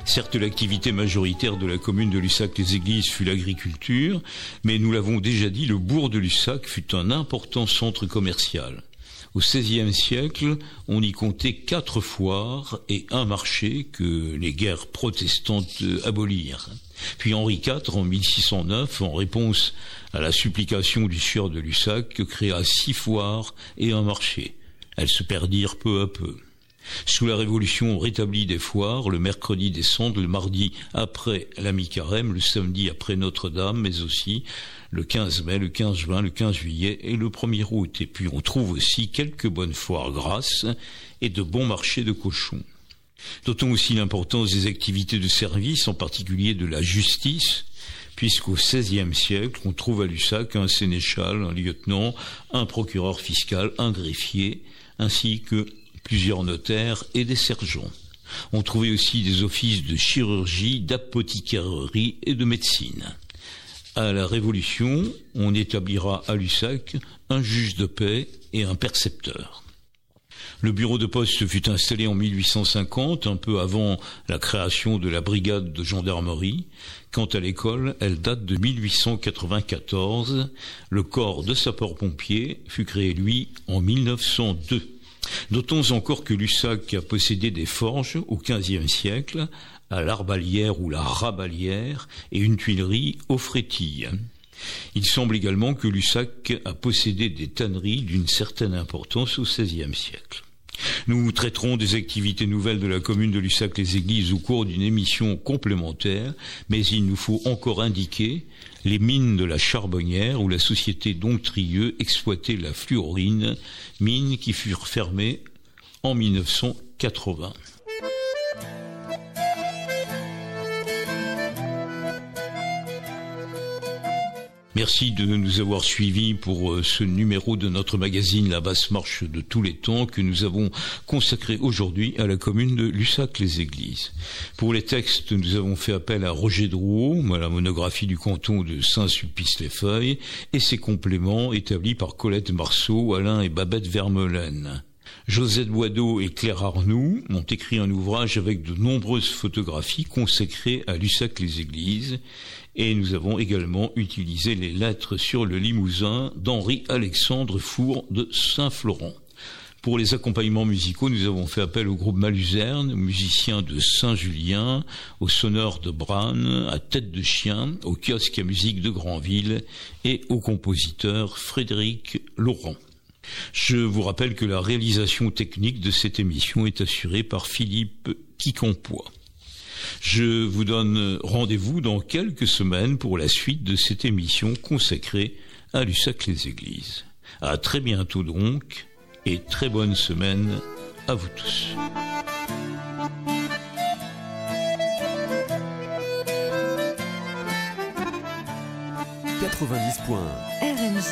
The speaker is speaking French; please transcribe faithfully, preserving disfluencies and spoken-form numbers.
Certes, l'activité majoritaire de la commune de Lussac-les-Églises fut l'agriculture, mais nous l'avons déjà dit, le bourg de Lussac fut un important centre commercial. Au seizième siècle, on y comptait quatre foires et un marché que les guerres protestantes abolirent. Puis Henri quatre, en mille six cent neuf, en réponse à la supplication du sieur de Lussac, créa six foires et un marché. Elles se perdirent peu à peu. Sous la Révolution, on rétablit des foires, le mercredi des Cendres, le mardi après la mi-carême, le samedi après Notre-Dame, mais aussi le quinze mai, le quinze juin, le quinze juillet et le premier août. Et puis on trouve aussi quelques bonnes foires grasses et de bons marchés de cochons. Notons aussi l'importance des activités de service, en particulier de la justice, puisqu'au seizième siècle, on trouve à Lussac un sénéchal, un lieutenant, un procureur fiscal, un greffier, ainsi que plusieurs notaires et des sergents. On trouvait aussi des offices de chirurgie, d'apothicarerie et de médecine. À la Révolution, on établira à Lussac un juge de paix et un percepteur. Le bureau de poste fut installé en mille huit cent cinquante, un peu avant la création de la brigade de gendarmerie. Quant à l'école, elle date de mille huit cent quatre-vingt-quatorze. Le corps de sapeurs-pompiers fut créé, lui, en mille neuf cent deux. Notons encore que Lussac a possédé des forges au quinzième siècle, à l'Arbalière ou la Rabalière, et une tuilerie aux Frétilles. Il semble également que Lussac a possédé des tanneries d'une certaine importance au seizième siècle. Nous traiterons des activités nouvelles de la commune de Lussac-les-Églises au cours d'une émission complémentaire, mais il nous faut encore indiquer les mines de la Charbonnière où la société Donctrieux exploitait la fluorine, mines qui furent fermées en mille neuf cent quatre-vingts. Merci de nous avoir suivis pour ce numéro de notre magazine La Basse Marche de tous les temps que nous avons consacré aujourd'hui à la commune de Lussac-les-Églises. Pour les textes, nous avons fait appel à Roger Drouot, à la monographie du canton de Saint-Sulpice-les-Feuilles, et ses compléments établis par Colette Marceau, Alain et Babette Vermeulen. Josette Boideau et Claire Arnoux ont écrit un ouvrage avec de nombreuses photographies consacrées à Lussac-les-Églises, et nous avons également utilisé les lettres sur le Limousin d'Henri-Alexandre Four de Saint-Florent. Pour les accompagnements musicaux, nous avons fait appel au groupe Maluzerne, aux musiciens de Saint-Julien, aux sonneurs de Branne, à Tête de Chien, au kiosque à musique de Granville et au compositeur Frédéric Laurent. Je vous rappelle que la réalisation technique de cette émission est assurée par Philippe Quincampoix. Je vous donne rendez-vous dans quelques semaines pour la suite de cette émission consacrée à Lussac-les-Églises. À très bientôt donc, et très bonne semaine à vous tous. quatre-vingt-dix points. R M J.